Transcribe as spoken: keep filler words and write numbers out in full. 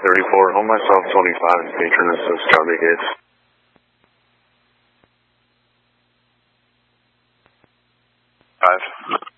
thirty-four, home myself twenty-five, patron assist, Charlie Gates. Five.